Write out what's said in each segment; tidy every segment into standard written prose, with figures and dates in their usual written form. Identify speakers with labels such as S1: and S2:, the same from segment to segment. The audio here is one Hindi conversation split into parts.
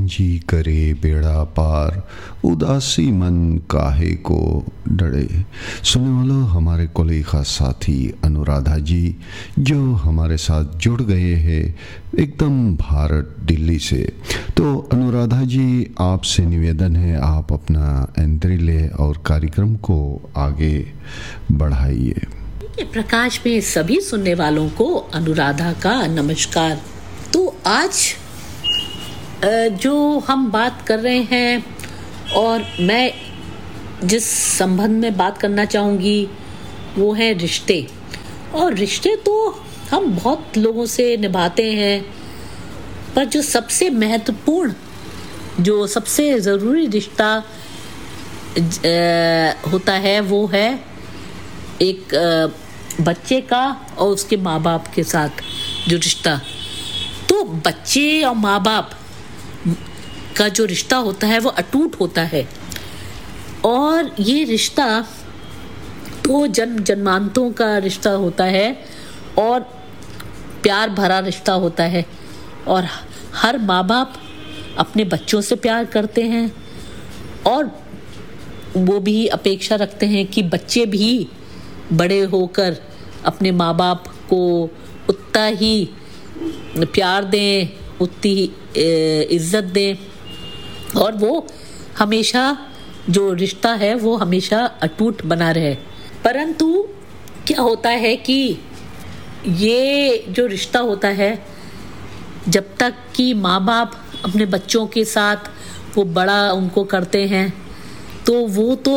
S1: जी करे बेड़ा पार, उदासी मन काहे को डरे। सुनने वालों, हमारे कोलीखा साथी अनुराधा जी जो हमारे साथ जुड़ गए हैं एकदम भारत दिल्ली से। तो अनुराधा जी, आपसे निवेदन है आप अपना एंट्री ले और कार्यक्रम को आगे बढ़ाइए।
S2: प्रकाश में सभी सुनने वालों को अनुराधा का नमस्कार। तो आज जो हम बात कर रहे हैं और मैं जिस संबंध में बात करना चाहूँगी वो है रिश्ते। और रिश्ते तो हम बहुत लोगों से निभाते हैं, पर जो सबसे महत्वपूर्ण, जो सबसे ज़रूरी रिश्ता होता है वो है एक बच्चे का और उसके माँ बाप के साथ जो रिश्ता। तो बच्चे और माँ बाप का जो रिश्ता होता है वो अटूट होता है, और ये रिश्ता तो जन्म जन्मांतरों का रिश्ता होता है और प्यार भरा रिश्ता होता है। और हर माँ बाप अपने बच्चों से प्यार करते हैं और वो भी अपेक्षा रखते हैं कि बच्चे भी बड़े होकर अपने माँ बाप को उतना ही प्यार दें, उतनी ही इज्जत दें, और वो हमेशा जो रिश्ता है वो हमेशा अटूट बना रहे। परंतु क्या होता है कि ये जो रिश्ता होता है, जब तक कि माँ बाप अपने बच्चों के साथ वो बड़ा उनको करते हैं तो वो तो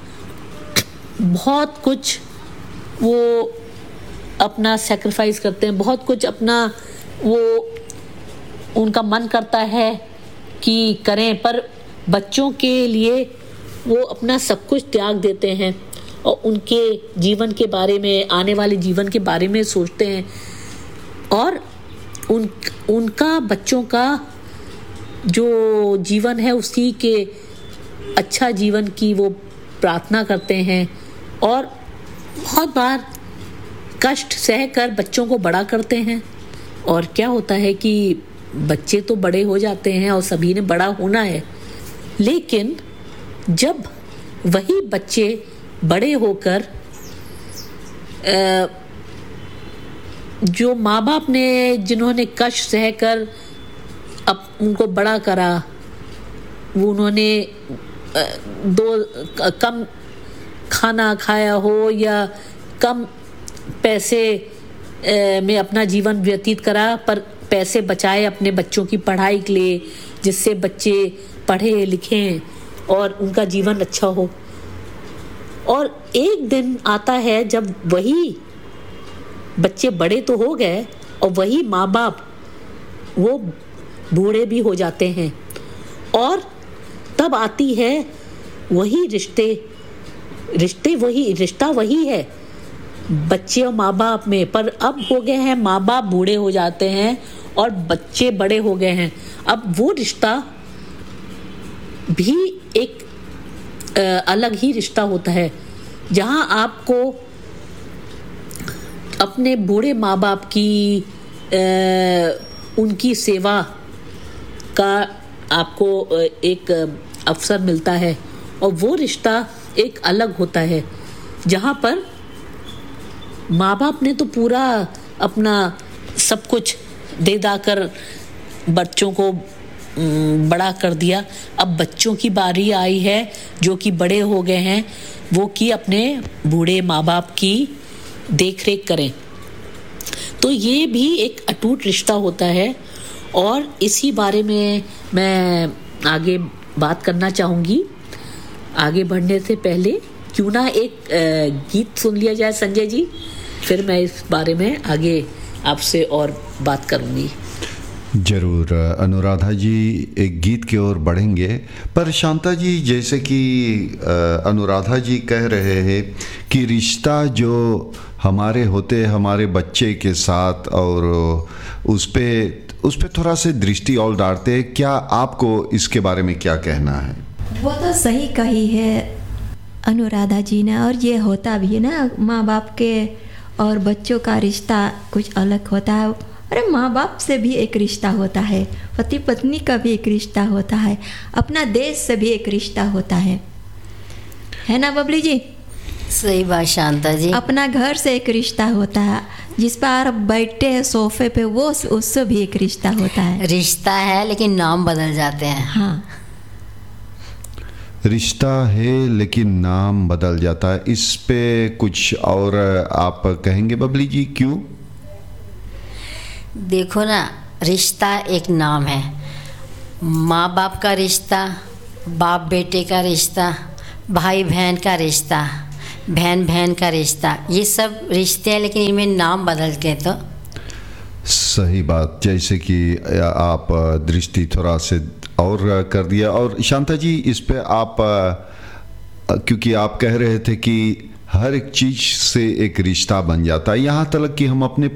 S2: बहुत कुछ वो अपना सैक्रिफाइस करते हैं, बहुत कुछ अपना वो उनका मन करता है कि करें, पर बच्चों के लिए वो अपना सब कुछ त्याग देते हैं और उनके जीवन के बारे में, आने वाले जीवन के बारे में सोचते हैं, और उनका बच्चों का जो जीवन है उसी के अच्छा जीवन की वो प्रार्थना करते हैं, और बहुत बार कष्ट सहकर बच्चों को बड़ा करते हैं। और क्या होता है कि बच्चे तो बड़े हो जाते हैं और सभी ने बड़ा होना है, लेकिन जब वही बच्चे बड़े होकर जो माँ बाप ने जिन्होंने कष्ट सहकर अब उनको बड़ा करा, वो उन्होंने कम खाना खाया हो या कम पैसे में अपना जीवन व्यतीत करा, पर पैसे बचाए अपने बच्चों की पढ़ाई के लिए, जिससे बच्चे पढ़े लिखें और उनका जीवन अच्छा हो। और एक दिन आता है जब वही बच्चे बड़े तो हो गए और वही माँ बाप वो बूढ़े भी हो जाते हैं, और तब आती है वही रिश्ता वही है बच्चे और माँ बाप में, पर अब हो गए हैं माँ बाप बूढ़े हो जाते हैं और बच्चे बड़े हो गए हैं। अब वो रिश्ता भी एक अलग ही रिश्ता होता है, जहाँ आपको अपने बूढ़े माँ बाप की उनकी सेवा का आपको एक अवसर मिलता है, और वो रिश्ता एक अलग होता है, जहाँ पर माँ बाप ने तो पूरा अपना सब कुछ दे दाकर बच्चों को बड़ा कर दिया। अब बच्चों की बारी आई है जो कि बड़े हो गए हैं, वो कि अपने बूढ़े माँ बाप की देख रेख करें। तो ये भी एक अटूट रिश्ता होता है, और इसी बारे में मैं आगे बात करना चाहूँगी। आगे बढ़ने से पहले क्यों ना एक गीत सुन लिया जाए संजय जी, फिर मैं इस बारे में आगे आपसे और बात करूँगी।
S1: जरूर अनुराधा जी, एक गीत की ओर बढ़ेंगे, पर शांता जी, जैसे कि अनुराधा जी कह रहे हैं कि रिश्ता जो हमारे होते हमारे बच्चे के साथ, और उस पे थोड़ा से दृष्टि और डालते हैं, क्या आपको इसके बारे में क्या कहना है?
S3: वो तो सही कही है अनुराधा जी ने, और ये होता भी है ना, माँ बाप के और बच्चों का रिश्ता कुछ अलग होता है। अरे माँ बाप से भी एक रिश्ता होता है, पति पत्नी का भी एक रिश्ता होता है, अपना देश से भी एक रिश्ता होता है ना बबली जी?
S4: सही बात शांता जी।
S3: अपना घर से एक रिश्ता होता है, जिस पर आप बैठे हैं सोफे पे, वो उससे भी एक रिश्ता होता है।
S4: रिश्ता है लेकिन नाम बदल जाते हैं।
S3: हाँ,
S1: रिश्ता है लेकिन नाम बदल जाता है। इस पे कुछ और आप कहेंगे बबली जी, क्यों?
S4: देखो ना, रिश्ता एक नाम है। माँ बाप का रिश्ता, बाप बेटे का रिश्ता, भाई बहन का रिश्ता, बहन बहन का रिश्ता, ये सब रिश्ते हैं, लेकिन इनमें नाम बदल के तो।
S1: सही बात, जैसे कि आप दृष्टि थोड़ा से और कर दिया। और शांता जी, इस पे आप क्योंकि आप कह रहे थे कि हर एक चीज से एक रिश्ता बन जाता है, यहाँ तक कि हम अपने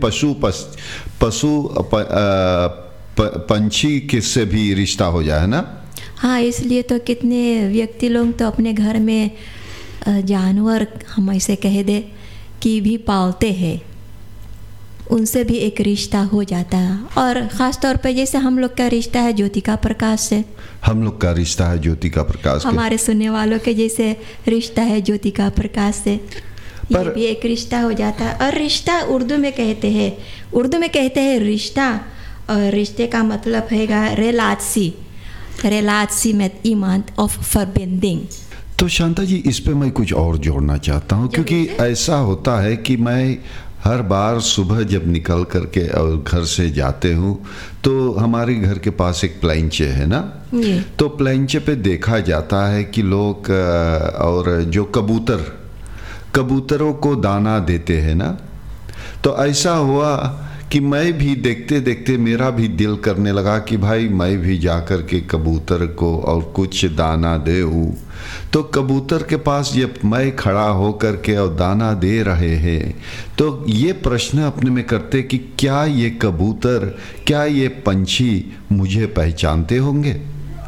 S1: पंछी किससे भी रिश्ता हो जाए, है ना?
S3: हाँ, इसलिए तो कितने व्यक्ति लोग तो अपने घर में जानवर, हम ऐसे कह दे कि भी पालते हैं, उनसे भी एक रिश्ता हो जाता है। और ख़ास तौर पे जैसे हम लोग का रिश्ता है ज्योतिका प्रकाश से,
S1: हम लोग का रिश्ता है ज्योतिका प्रकाश के,
S3: हमारे सुनने वालों के जैसे रिश्ता है ज्योतिका प्रकाश से, ये भी एक रिश्ता हो जाता है। और रिश्ता उर्दू में कहते हैं रिश्ता, और रिश्ते का मतलब है रेलासी में ईमान ऑफ फॉरबिंडिंग।
S1: तो शांता जी, इस पे मैं कुछ और जोड़ना चाहता हूँ, क्योंकि ऐसा होता है कि मैं हर बार सुबह जब निकल करके और घर से जाते हूँ तो हमारे घर के पास एक प्लाइंचे है ना, तो प्लाइंचे पे देखा जाता है कि लोग और जो कबूतरों को दाना देते हैं ना, तो ऐसा हुआ कि मैं भी देखते देखते मेरा भी दिल करने लगा कि भाई मैं भी जाकर के कबूतर को और कुछ दाना देऊं। तो कबूतर के पास जब मैं खड़ा होकर के और दाना दे रहे हैं, तो ये प्रश्न अपने में करते कि क्या ये कबूतर, क्या ये पंछी मुझे पहचानते होंगे?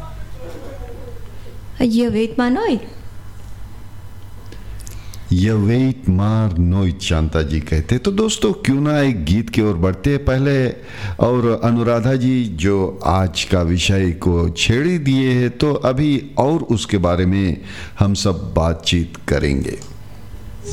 S1: यवेट मार नोइत, शांता जी कहते। तो दोस्तों, क्यों ना एक गीत की ओर बढ़ते पहले, और अनुराधा जी जो आज का विषय को छेड़ी दिए हैं, तो अभी और उसके बारे में हम सब बातचीत करेंगे।